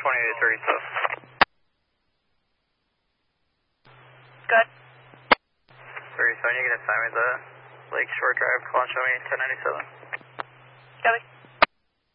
2837. Good. 37, you can assign me the Lake Shore Drive, call and show me 1097. Copy.